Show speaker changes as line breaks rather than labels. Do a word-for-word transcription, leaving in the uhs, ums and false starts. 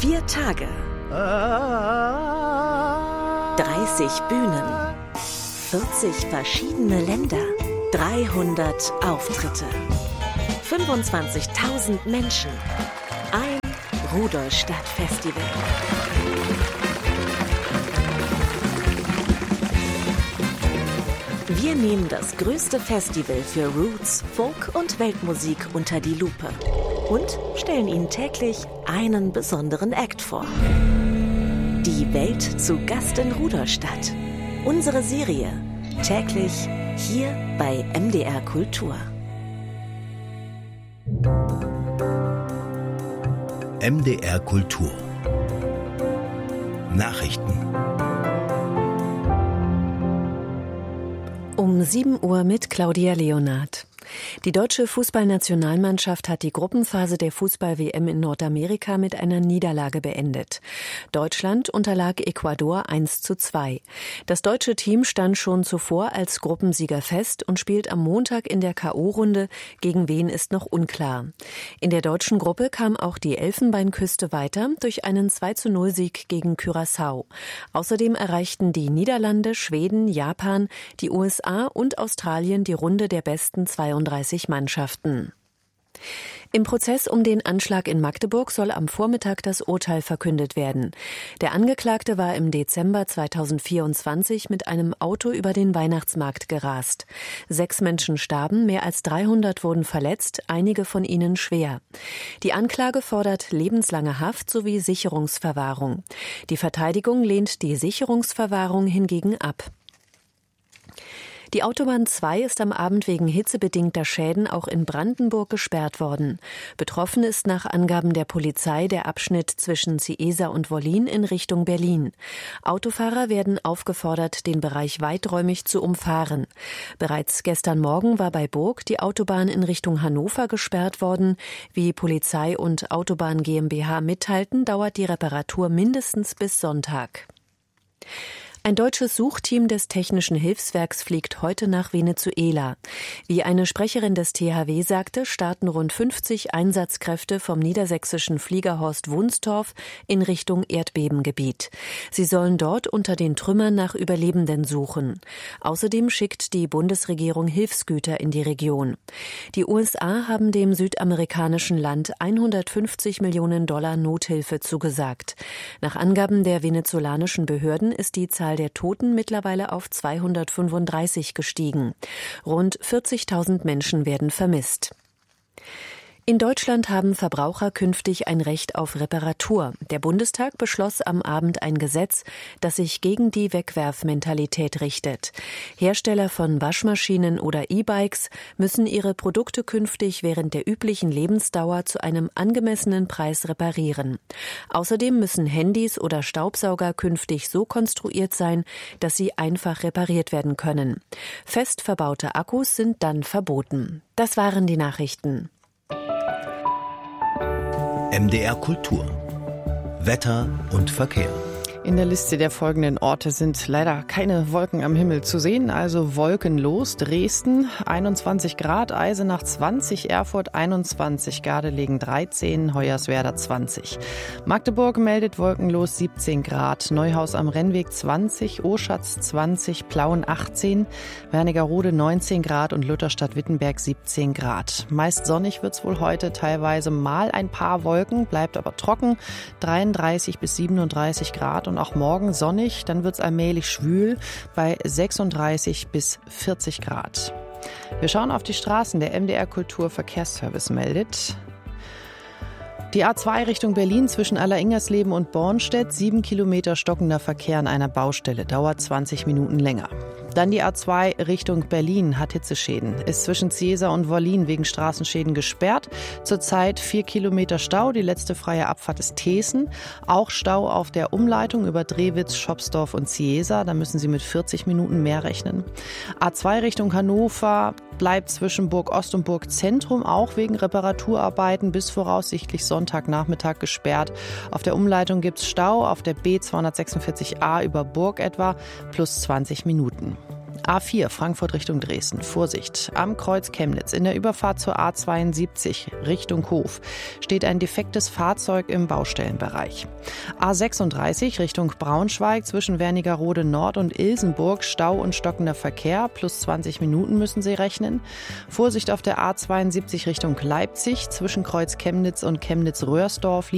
Vier Tage. dreißig Bühnen. vierzig verschiedene Länder. dreihundert Auftritte. fünfundzwanzigtausend Menschen. Ein Rudolstadt-Festival. Wir nehmen das größte Festival für Roots, Folk und Weltmusik unter die Lupe und stellen Ihnen täglich einen besonderen Act vor. Die Welt zu Gast in Rudolstadt. Unsere Serie täglich hier bei M D R Kultur.
M D R Kultur. Nachrichten.
Um sieben Uhr mit Claudia Leonard. Die deutsche Fußballnationalmannschaft hat die Gruppenphase der Fußball-W M in Nordamerika mit einer Niederlage beendet. Deutschland unterlag Ecuador eins zu zwei. Das deutsche Team stand schon zuvor als Gruppensieger fest und spielt am Montag in der K O-Runde. Gegen wen ist noch unklar. In der deutschen Gruppe kam auch die Elfenbeinküste weiter durch einen zwei zu null Sieg gegen Curaçao. Außerdem erreichten die Niederlande, Schweden, Japan, die U S A und Australien die Runde der besten zweiunddreißig Mannschaften. Im Prozess um den Anschlag in Magdeburg soll am Vormittag das Urteil verkündet werden. Der Angeklagte war im Dezember zweitausendvierundzwanzig mit einem Auto über den Weihnachtsmarkt gerast. Sechs Menschen starben, mehr als dreihundert wurden verletzt, einige von ihnen schwer. Die Anklage fordert lebenslange Haft sowie Sicherungsverwahrung. Die Verteidigung lehnt die Sicherungsverwahrung hingegen ab. Die Autobahn zwei ist am Abend wegen hitzebedingter Schäden auch in Brandenburg gesperrt worden. Betroffen ist nach Angaben der Polizei der Abschnitt zwischen Ciesa und Wollin in Richtung Berlin. Autofahrer werden aufgefordert, den Bereich weiträumig zu umfahren. Bereits gestern Morgen war bei Burg die Autobahn in Richtung Hannover gesperrt worden. Wie Polizei und Autobahn GmbH mitteilten, dauert die Reparatur mindestens bis Sonntag. Ein deutsches Suchteam des Technischen Hilfswerks fliegt heute nach Venezuela. Wie eine Sprecherin des T H W sagte, starten rund fünfzig Einsatzkräfte vom niedersächsischen Fliegerhorst Wunstorf in Richtung Erdbebengebiet. Sie sollen dort unter den Trümmern nach Überlebenden suchen. Außerdem schickt die Bundesregierung Hilfsgüter in die Region. Die U S A haben dem südamerikanischen Land hundertfünfzig Millionen Dollar Nothilfe zugesagt. Nach Angaben der venezolanischen Behörden ist die Zahl der Toten mittlerweile auf zweihundertfünfunddreißig gestiegen. Rund vierzigtausend Menschen werden vermisst. In Deutschland haben Verbraucher künftig ein Recht auf Reparatur. Der Bundestag beschloss am Abend ein Gesetz, das sich gegen die Wegwerfmentalität richtet. Hersteller von Waschmaschinen oder E-Bikes müssen ihre Produkte künftig während der üblichen Lebensdauer zu einem angemessenen Preis reparieren. Außerdem müssen Handys oder Staubsauger künftig so konstruiert sein, dass sie einfach repariert werden können. Fest verbaute Akkus sind dann verboten. Das waren die Nachrichten.
M D R Kultur. Wetter und Verkehr.
In der Liste der folgenden Orte sind leider keine Wolken am Himmel zu sehen, also wolkenlos. Dresden einundzwanzig Grad, Eisenach zwanzig, Erfurt einundzwanzig, Gardelegen dreizehn, Hoyerswerda zwanzig. Magdeburg meldet wolkenlos siebzehn Grad, Neuhaus am Rennweg zwanzig, Oschatz zwanzig, Plauen achtzehn, Wernigerode neunzehn Grad und Lutherstadt-Wittenberg siebzehn Grad. Meist sonnig wird's wohl heute, teilweise mal ein paar Wolken, bleibt aber trocken, dreiunddreißig bis siebenunddreißig Grad. Und auch morgen sonnig, dann wird es allmählich schwül bei sechsunddreißig bis vierzig Grad. Wir schauen auf die Straßen. Der M D R Kultur Verkehrsservice meldet: Die A zwei Richtung Berlin zwischen Alleringers-Leben und Bornstedt, sieben Kilometer stockender Verkehr an einer Baustelle, dauert zwanzig Minuten länger. Dann die A zwei Richtung Berlin hat Hitzeschäden, ist zwischen Ciesa und Wollin wegen Straßenschäden gesperrt. Zurzeit vier Kilometer Stau, die letzte freie Abfahrt ist Thesen. Auch Stau auf der Umleitung über Drewitz, Schopsdorf und Ciesa, da müssen Sie mit vierzig Minuten mehr rechnen. A zwei Richtung Hannover bleibt zwischen Burg Ost und Burg Zentrum auch wegen Reparaturarbeiten bis voraussichtlich Sonntagnachmittag gesperrt. Auf der Umleitung gibt es Stau, auf der B zweihundertsechsundvierzig a über Burg etwa plus zwanzig Minuten. A vier Frankfurt Richtung Dresden. Vorsicht, am Kreuz Chemnitz in der Überfahrt zur A zweiundsiebzig Richtung Hof steht ein defektes Fahrzeug im Baustellenbereich. A sechsunddreißig Richtung Braunschweig zwischen Wernigerode Nord und Ilsenburg Stau und stockender Verkehr. Plus zwanzig Minuten müssen Sie rechnen. Vorsicht auf der A zweiundsiebzig Richtung Leipzig zwischen Kreuz Chemnitz und Chemnitz-Röhrsdorf